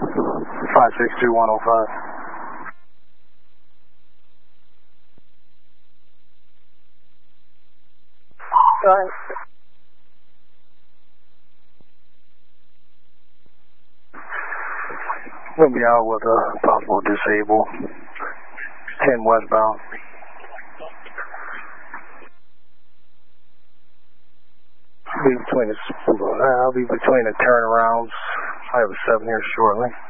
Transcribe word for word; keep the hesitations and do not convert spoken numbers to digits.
five six two one oh five. Alright. We'll be out with a possible disable. ten westbound. Be between the, I'll be between the turnarounds. I have a seven here shortly.